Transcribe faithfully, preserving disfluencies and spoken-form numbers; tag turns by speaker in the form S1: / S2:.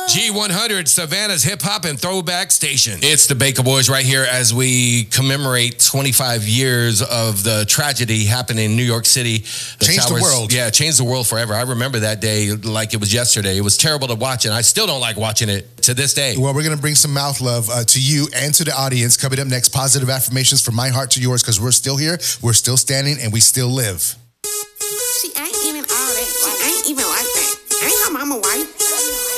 S1: G one hundred, Savannah's hip hop and throwback station. It's the Baker Boys right here as we commemorate twenty-five years of the tragedy happening in New York City.
S2: The changed towers, the world.
S1: Yeah, changed the world forever. I remember that day like it was yesterday. It was terrible to watch, and I still don't like watching it to this day.
S2: Well, we're going to bring some mouth love uh, to you and to the audience. Coming up next, positive affirmations from my heart to yours, because we're still here, we're still standing, and we still live.
S3: She ain't even all that. Like, I ain't even like that. I ain't her mama wife.